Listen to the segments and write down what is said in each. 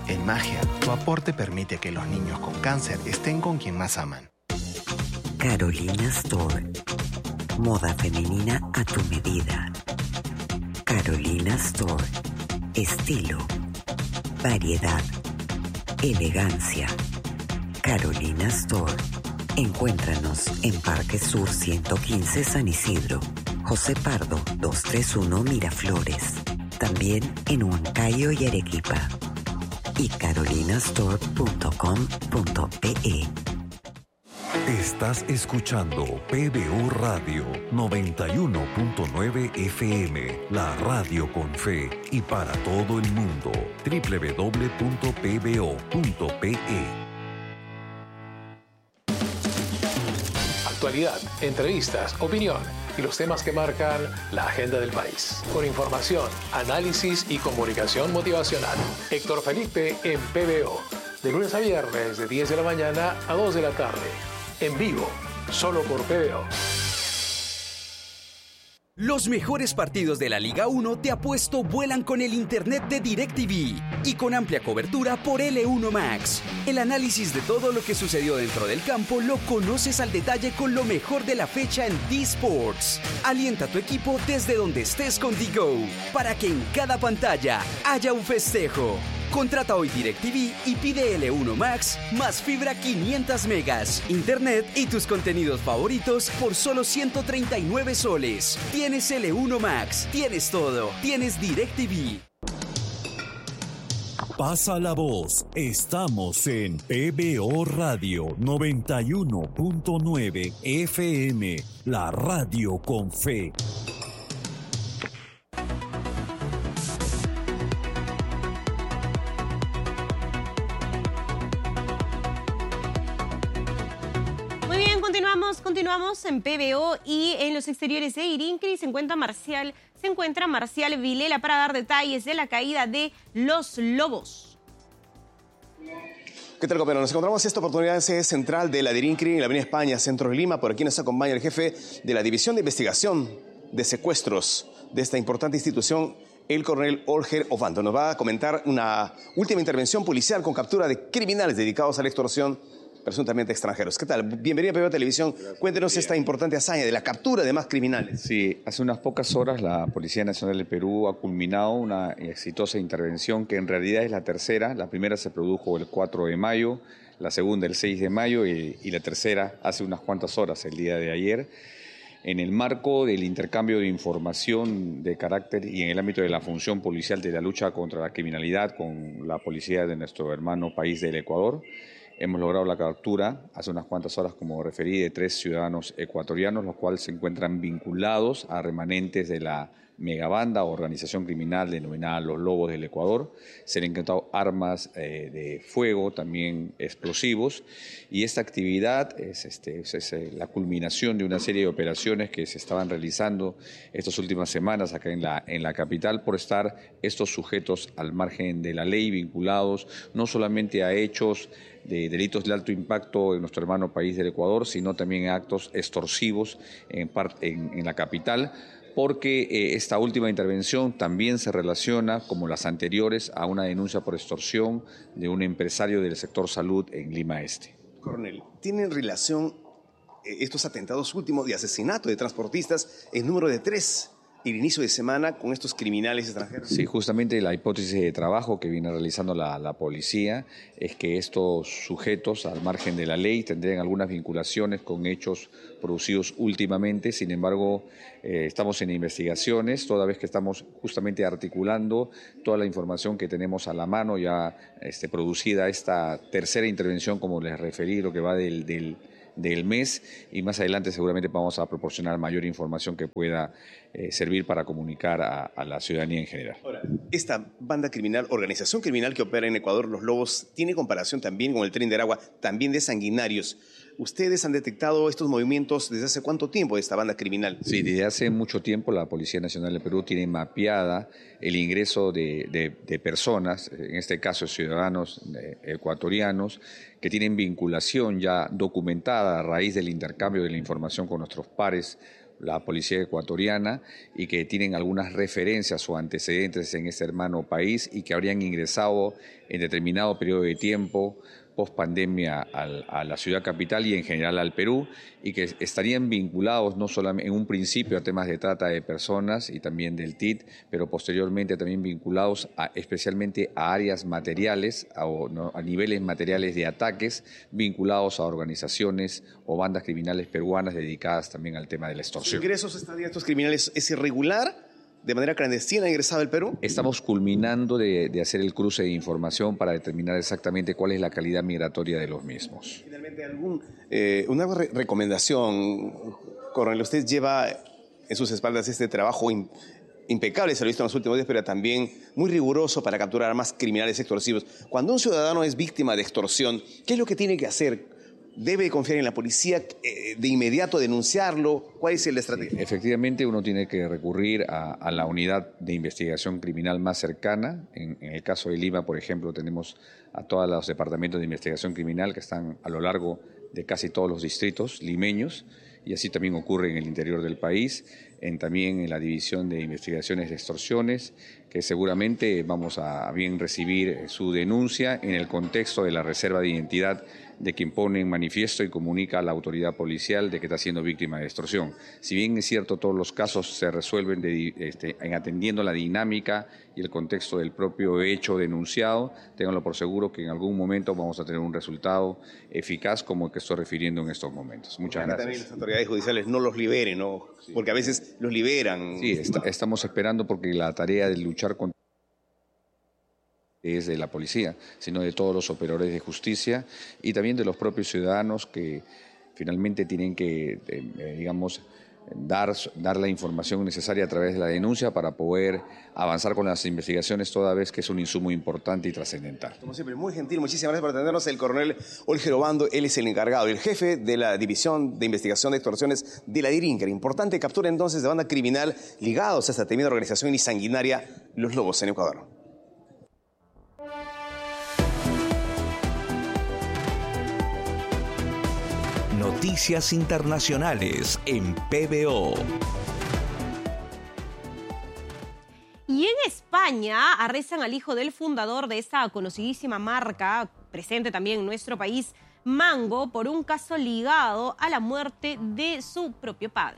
En Magia, tu aporte permite que los niños con cáncer estén con quien más aman. Carolina Store. Moda femenina a tu medida. Carolina Store. Estilo. Variedad. Elegancia. Carolina Store. Encuéntranos en Parque Sur 115 San Isidro. José Pardo 231 Miraflores. También en Huancayo y Arequipa. Y carolinastore.com.pe. Estás escuchando PBO Radio 91.9 FM, la radio con fe y para todo el mundo. www.pbo.pe. Actualidad, entrevistas, opinión y los temas que marcan la agenda del país. Con información, análisis y comunicación motivacional. Héctor Felipe en PBO. De lunes a viernes de 10 de la mañana a 2 de la tarde. En vivo, solo por PBO. Los mejores partidos de la Liga 1 de Apuesto vuelan con el internet de DirecTV y con amplia cobertura por L1 Max. El análisis de todo lo que sucedió dentro del campo lo conoces al detalle con lo mejor de la fecha en D-Sports. Alienta a tu equipo desde donde estés con DiGo para que en cada pantalla haya un festejo. Contrata hoy DirecTV y pide L1 Max más fibra 500 megas, internet y tus contenidos favoritos por solo 139 soles. Tienes L1 Max, tienes todo, tienes DirecTV. Pasa la voz, estamos en PBO Radio 91.9 FM, la radio con fe. Continuamos en PBO y en los exteriores de Irinkri se encuentra Marcial Vilela para dar detalles de la caída de los lobos. ¿Qué tal, compañero? Nos encontramos en esta oportunidad en sede central de la Irinkri, en la Avenida España, centro de Lima. Por aquí nos acompaña el jefe de la División de Investigación de Secuestros de esta importante institución, el coronel Olger Ovando. Nos va a comentar una última intervención policial con captura de criminales dedicados a la extorsión presuntamente extranjeros. ¿Qué tal? Bienvenido a PBO Televisión. Cuéntenos esta importante hazaña de la captura de más criminales. Sí, hace unas pocas horas la Policía Nacional del Perú ha culminado una exitosa intervención que en realidad es la tercera. La primera se produjo el 4 de mayo, la segunda el 6 de mayo y la tercera hace unas cuantas horas, el día de ayer. En el marco del intercambio de información de carácter y en el ámbito de la función policial de la lucha contra la criminalidad con la policía de nuestro hermano país del Ecuador, hemos logrado la captura hace unas cuantas horas, como referí, de 3 ciudadanos ecuatorianos, los cuales se encuentran vinculados a remanentes de la megabanda o organización criminal denominada Los Lobos del Ecuador. Se han encontrado armas de fuego, también explosivos, y esta actividad es la culminación de una serie de operaciones que se estaban realizando estas últimas semanas acá en la capital por estar estos sujetos al margen de la ley, vinculados no solamente a hechos de delitos de alto impacto en nuestro hermano país del Ecuador, sino también a actos extorsivos en la capital, porque esta última intervención también se relaciona, como las anteriores, a una denuncia por extorsión de un empresario del sector salud en Lima Este. Coronel, ¿tienen relación estos atentados últimos de asesinato de transportistas en número de 3? El inicio de semana con estos criminales extranjeros. Sí, justamente la hipótesis de trabajo que viene realizando la policía es que estos sujetos, al margen de la ley, tendrían algunas vinculaciones con hechos producidos últimamente. Sin embargo, estamos en investigaciones, toda vez que estamos justamente articulando toda la información que tenemos a la mano, ya producida esta tercera intervención, como les referí, lo que va del mes, y más adelante seguramente vamos a proporcionar mayor información que pueda servir para comunicar a la ciudadanía en general. Ahora, esta banda criminal, organización criminal que opera en Ecuador, Los Lobos, tiene comparación también con el Tren de Aragua, también de sanguinarios. ¿Ustedes han detectado estos movimientos desde hace cuánto tiempo de esta banda criminal? Sí, desde hace mucho tiempo la Policía Nacional del Perú tiene mapeada el ingreso de personas, en este caso ciudadanos ecuatorianos, que tienen vinculación ya documentada a raíz del intercambio de la información con nuestros pares la policía ecuatoriana y que tienen algunas referencias o antecedentes en este hermano país y que habrían ingresado en determinado periodo de tiempo post pandemia a la ciudad capital y en general al Perú, y que estarían vinculados no solamente en un principio a temas de trata de personas y también del TIT, pero posteriormente también vinculados especialmente a áreas materiales, a niveles materiales de ataques vinculados a organizaciones o bandas criminales peruanas dedicadas también al tema de la extorsión. ¿Los ingresos de estos criminales es irregular? ¿De manera clandestina ha ingresado al Perú? Estamos culminando de hacer el cruce de información para determinar exactamente cuál es la calidad migratoria de los mismos. Finalmente, una recomendación, coronel. Usted lleva en sus espaldas este trabajo impecable, se lo he visto en los últimos días, pero también muy riguroso para capturar a más criminales extorsivos. Cuando un ciudadano es víctima de extorsión, ¿qué es lo que tiene que hacer? ¿Debe confiar en la policía, de inmediato denunciarlo? ¿Cuál es la estrategia? Efectivamente, uno tiene que recurrir a la unidad de investigación criminal más cercana. En el caso de Lima, por ejemplo, tenemos a todos los departamentos de investigación criminal que están a lo largo de casi todos los distritos limeños, y así también ocurre en el interior del país, también en la División de Investigaciones de Extorsiones, que seguramente vamos a bien recibir su denuncia en el contexto de la reserva de identidad de quien pone en manifiesto y comunica a la autoridad policial de que está siendo víctima de extorsión. Si bien es cierto, todos los casos se resuelven en atendiendo la dinámica y el contexto del propio hecho denunciado, ténganlo por seguro que en algún momento vamos a tener un resultado eficaz como el que estoy refiriendo en estos momentos. Muchas gracias. También las autoridades judiciales no los liberen, ¿no? Sí. Porque a veces los liberan. Sí, estamos esperando porque la tarea de luchar contra es de la policía, sino de todos los operadores de justicia y también de los propios ciudadanos que finalmente tienen que, dar la información necesaria a través de la denuncia para poder avanzar con las investigaciones, toda vez que es un insumo importante y trascendental. Como siempre, muy gentil, muchísimas gracias por atendernos. El coronel Olger Obando, él es el encargado, el jefe de la División de Investigación de Extorsiones de la DIRINCRE. Importante captura entonces de banda criminal ligados a esta temida organización y sanguinaria Los Lobos en Ecuador. Noticias internacionales en PBO. Y en España arrestan al hijo del fundador de esta conocidísima marca, presente también en nuestro país, Mango, por un caso ligado a la muerte de su propio padre.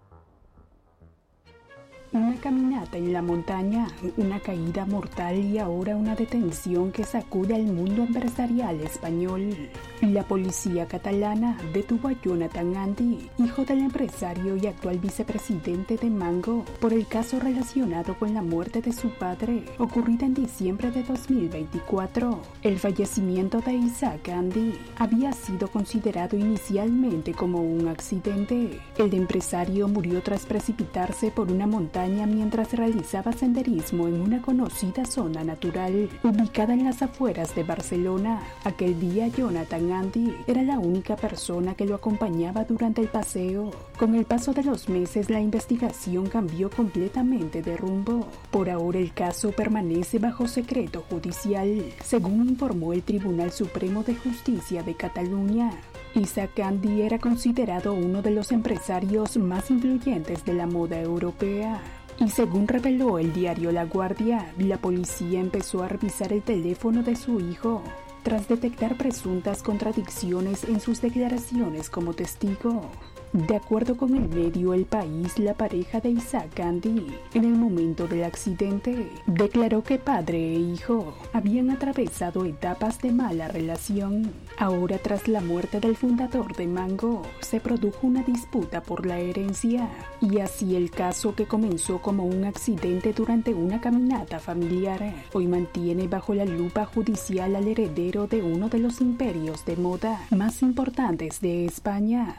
Una caminata en la montaña, una caída mortal y ahora una detención que sacude al mundo empresarial español. La policía catalana detuvo a Jonathan Andy, hijo del empresario y actual vicepresidente de Mango, por el caso relacionado con la muerte de su padre, ocurrida en diciembre de 2024. El fallecimiento de Isaac Andy había sido considerado inicialmente como un accidente. El empresario murió tras precipitarse por una montaña mientras realizaba senderismo en una conocida zona natural ubicada en las afueras de Barcelona. Aquel día Jonathan Andy era la única persona que lo acompañaba durante el paseo. Con el paso de los meses la investigación cambió completamente de rumbo. Por ahora el caso permanece bajo secreto judicial, según informó el Tribunal Supremo de Justicia de Cataluña. Isaac Andy era considerado uno de los empresarios más influyentes de la moda europea. Y según reveló el diario La Guardia, la policía empezó a revisar el teléfono de su hijo tras detectar presuntas contradicciones en sus declaraciones como testigo. De acuerdo con el medio El País, la pareja de Isaac Andy, en el momento del accidente, declaró que padre e hijo habían atravesado etapas de mala relación. Ahora, tras la muerte del fundador de Mango, se produjo una disputa por la herencia, y así el caso, que comenzó como un accidente durante una caminata familiar, hoy mantiene bajo la lupa judicial al heredero de uno de los imperios de moda más importantes de España.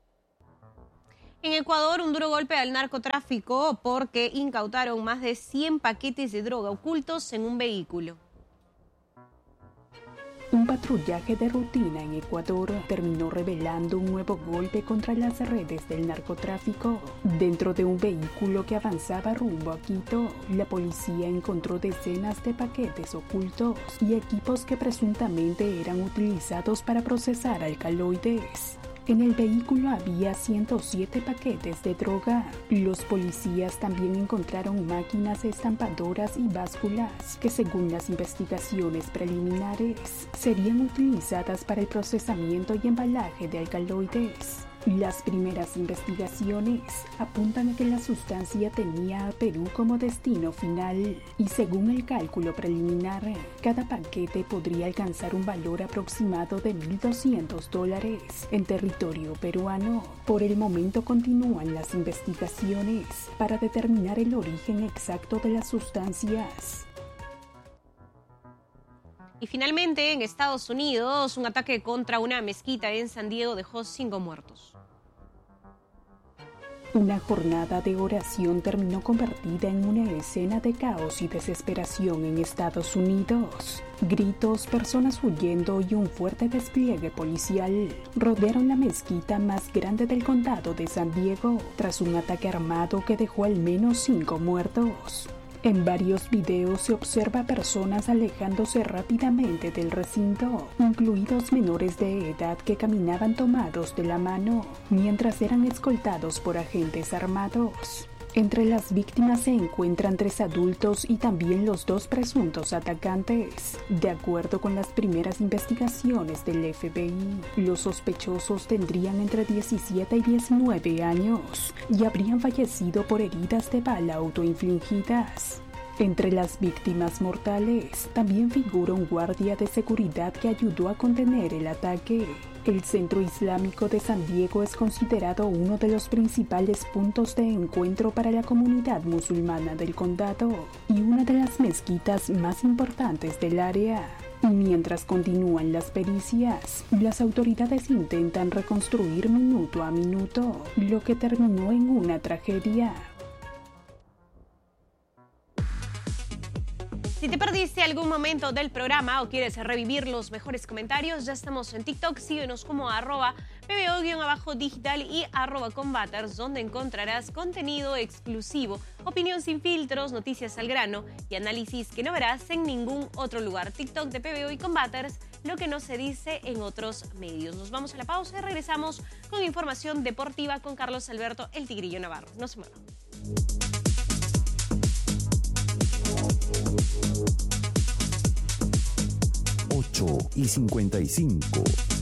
En Ecuador, un duro golpe al narcotráfico porque incautaron más de 100 paquetes de droga ocultos en un vehículo. Un patrullaje de rutina en Ecuador terminó revelando un nuevo golpe contra las redes del narcotráfico. Dentro de un vehículo que avanzaba rumbo a Quito, la policía encontró decenas de paquetes ocultos y equipos que presuntamente eran utilizados para procesar alcaloides. En el vehículo había 107 paquetes de droga. Los policías también encontraron máquinas estampadoras y básculas que, según las investigaciones preliminares, serían utilizadas para el procesamiento y embalaje de alcaloides. Las primeras investigaciones apuntan a que la sustancia tenía a Perú como destino final y, según el cálculo preliminar, cada paquete podría alcanzar un valor aproximado de $1,200 en territorio peruano. Por el momento continúan las investigaciones para determinar el origen exacto de las sustancias. Y finalmente, en Estados Unidos, un ataque contra una mezquita en San Diego dejó 5 muertos. Una jornada de oración terminó convertida en una escena de caos y desesperación en Estados Unidos. Gritos, personas huyendo y un fuerte despliegue policial rodearon la mezquita más grande del condado de San Diego tras un ataque armado que dejó al menos 5 muertos. En varios videos se observa personas alejándose rápidamente del recinto, incluidos menores de edad que caminaban tomados de la mano, mientras eran escoltados por agentes armados. Entre las víctimas se encuentran 3 adultos y también los 2 presuntos atacantes. De acuerdo con las primeras investigaciones del FBI, los sospechosos tendrían entre 17 y 19 años y habrían fallecido por heridas de bala autoinfligidas. Entre las víctimas mortales también figura un guardia de seguridad que ayudó a contener el ataque. El Centro Islámico de San Diego es considerado uno de los principales puntos de encuentro para la comunidad musulmana del condado y una de las mezquitas más importantes del área. Mientras continúan las pericias, las autoridades intentan reconstruir minuto a minuto lo que terminó en una tragedia. Si te perdiste algún momento del programa o quieres revivir los mejores comentarios, ya estamos en TikTok. Síguenos como @PBO_digital y @combaters, donde encontrarás contenido exclusivo, opinión sin filtros, noticias al grano y análisis que no verás en ningún otro lugar. TikTok de PBO y Combaters, lo que no se dice en otros medios. Nos vamos a la pausa y regresamos con información deportiva con Carlos Alberto, el Tigrillo Navarro. No se muevan. 8:55.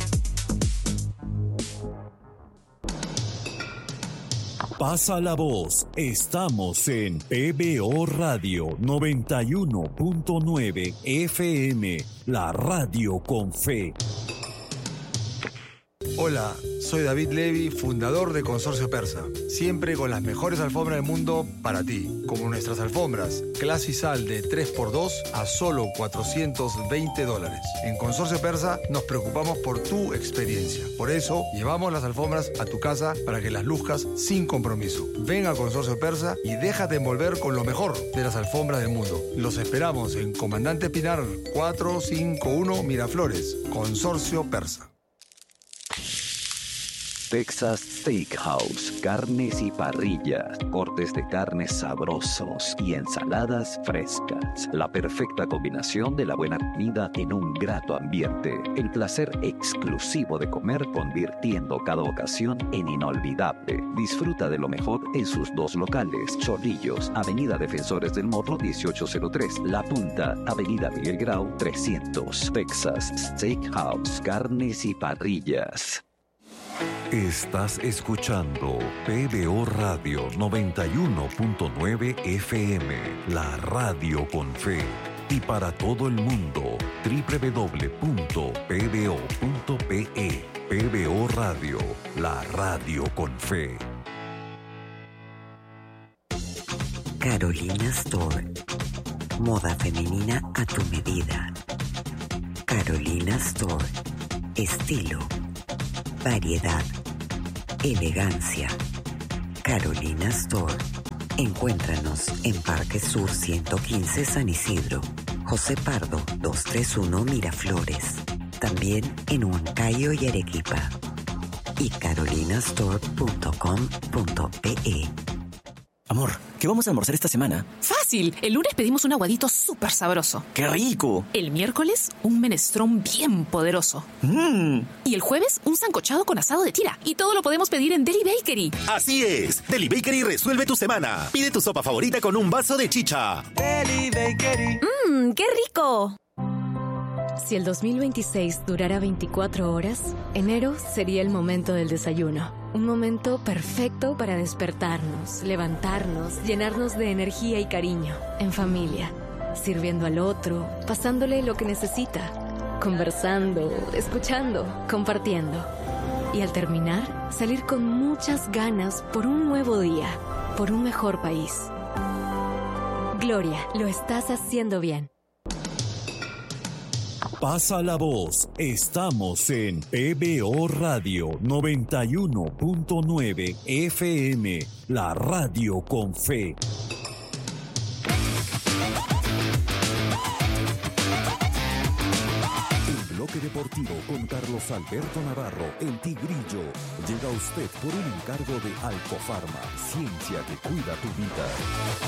Pasa la voz. Estamos en PBO Radio 91.9 FM, la radio con fe. Hola, soy David Levy, fundador de Consorcio Persa. Siempre con las mejores alfombras del mundo para ti, como nuestras alfombras Clasisal de 3x2 a solo $420. En Consorcio Persa nos preocupamos por tu experiencia. Por eso, llevamos las alfombras a tu casa para que las luzcas sin compromiso. Ven a Consorcio Persa y déjate envolver con lo mejor de las alfombras del mundo. Los esperamos en Comandante Pinar 451 Miraflores. Consorcio Persa. Texas Steakhouse, carnes y parrillas, cortes de carnes sabrosos y ensaladas frescas. La perfecta combinación de la buena comida en un grato ambiente. El placer exclusivo de comer, convirtiendo cada ocasión en inolvidable. Disfruta de lo mejor en sus 2 locales. Chorrillos, Avenida Defensores del Morro 1803. La Punta, Avenida Miguel Grau 300. Texas Steakhouse, carnes y parrillas. Estás escuchando PBO Radio 91.9 FM, la radio con fe. Y para todo el mundo, www.pbo.pe. PBO Radio, la radio con fe. Carolina Store. Moda femenina a tu medida. Carolina Store. Estilo. Variedad, elegancia. Carolina Store. Encuéntranos en Parque Sur 115 San Isidro, José Pardo 231 Miraflores. También en Huancayo y Arequipa. Y carolinastore.com.pe. Amor, ¿qué vamos a almorzar esta semana? ¡Fácil! fácil. El lunes pedimos un aguadito súper sabroso. ¡Qué rico! El miércoles, un menestrón bien poderoso. Y el jueves, un sancochado con asado de tira. Y todo lo podemos pedir en Deli Bakery. Así es. Deli Bakery resuelve tu semana. Pide tu sopa favorita con un vaso de chicha. Deli Bakery. ¡Qué rico! Si el 2026 durara 24 horas, enero sería el momento del desayuno. Un momento perfecto para despertarnos, levantarnos, llenarnos de energía y cariño. En familia, sirviendo al otro, pasándole lo que necesita, conversando, escuchando, compartiendo. Y al terminar, salir con muchas ganas por un nuevo día, por un mejor país. Gloria, lo estás haciendo bien. Pasa la voz. Estamos en PBO Radio 91.9 FM, la radio con fe. El bloque deportivo con Carlos Alberto Navarro, el Tigrillo, llega a usted por un encargo de Alcofarma, ciencia que cuida tu vida.